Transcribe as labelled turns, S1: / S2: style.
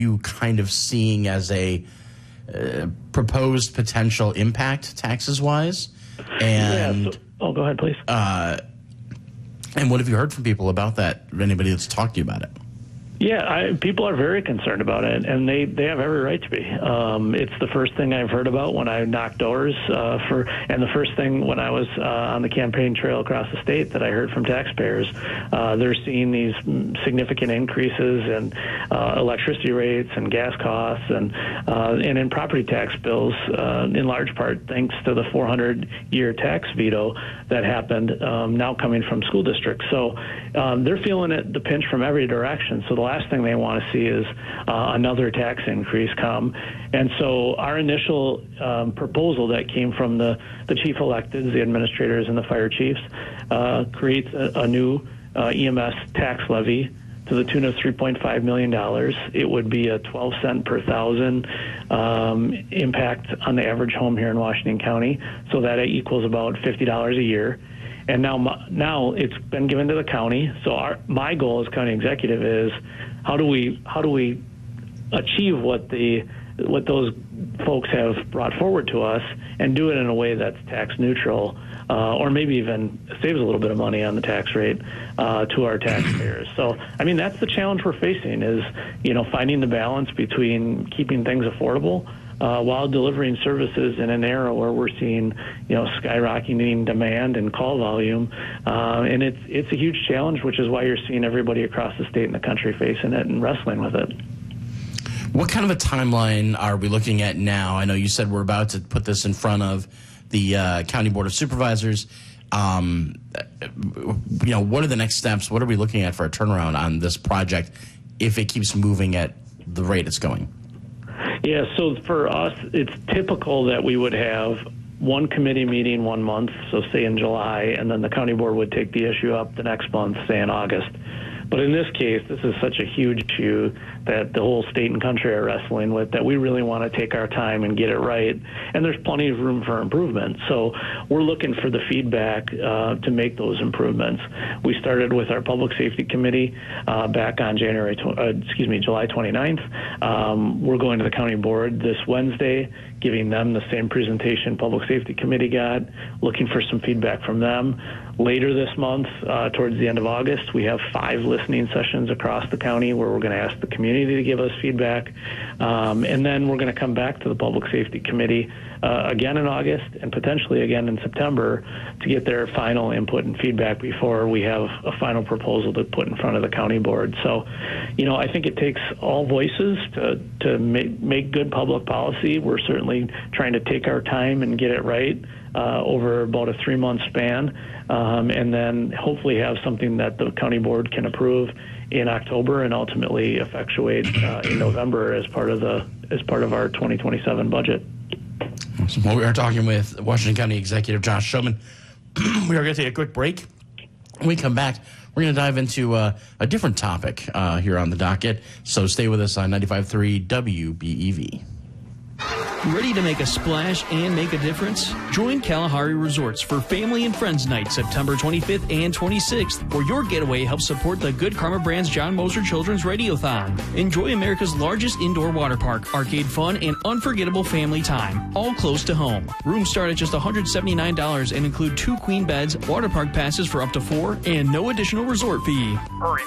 S1: you kind of seeing as a proposed potential impact taxes-wise? And
S2: go ahead, please.
S1: And what have you heard from people about that? Anybody that's talked to you about it?
S2: Yeah, people are very concerned about it, and they have every right to be. It's the first thing I've heard about when I knocked doors and the first thing when I was on the campaign trail across the state that I heard from taxpayers. They're seeing these significant increases in electricity rates and gas costs and in property tax bills, in large part thanks to the 400-year tax veto that happened now coming from school districts. So they're feeling the pinch from every direction. So the last thing they want to see is another tax increase come. And so our initial proposal that came from the chief electeds, the administrators, and the fire chiefs creates a new EMS tax levy to the tune of $3.5 million. It would be a 12 cent per thousand impact on the average home here in Washington County, so that it equals about $50 a year. And now it's been given to the county. So my goal as county executive is how do we achieve what those folks have brought forward to us and do it in a way that's tax neutral, or maybe even saves a little bit of money on the tax rate to our taxpayers. So, I mean, that's the challenge we're facing is, finding the balance between keeping things affordable while delivering services in an era where we're seeing, skyrocketing demand and call volume. And it's a huge challenge, which is why you're seeing everybody across the state and the country facing it and wrestling with it.
S1: What kind of a timeline are we looking at now? I know you said we're about to put this in front of the County Board of Supervisors. What are the next steps? What are we looking at for a turnaround on this project if it keeps moving at the rate it's going?
S2: Yeah, so for us, it's typical that we would have one committee meeting 1 month, so say in July, and then the county board would take the issue up the next month, say in August. But in this case, this is such a huge issue that the whole state and country are wrestling with that we really want to take our time and get it right. And there's plenty of room for improvement. So we're looking for the feedback to make those improvements. We started with our Public Safety Committee back on July 29th. We're going to the county board this Wednesday, giving them the same presentation Public Safety Committee got, looking for some feedback from them. Later this month, towards the end of August, we have 5 listening sessions across the county where we're going to ask the community to give us feedback. And then we're going to come back to the Public Safety Committee again in August and potentially again in September to get their final input and feedback before we have a final proposal to put in front of the county board. So, I think it takes all voices to make good public policy. We're certainly trying to take our time and get it right over about a 3-month span, and then hopefully have something that the county board can approve in October and ultimately effectuate in November as part of our 2027 budget.
S1: Well, we are talking with Washington County Executive Josh Schoeman. We are going to take a quick break. When we come back, we're going to dive into a different topic here on the docket. So stay with us on 95.3 WBEV.
S3: Ready to make a splash and make a difference? Join Kalahari Resorts for Family and Friends Night, September 25th and 26th, where your getaway helps support the Good Karma Brand's John Moser Children's Radiothon. Enjoy America's largest indoor water park, arcade fun, and unforgettable family time, all close to home. Rooms start at just $179 and include 2 queen beds, water park passes for up to 4, and no additional resort fee.
S4: Hurry,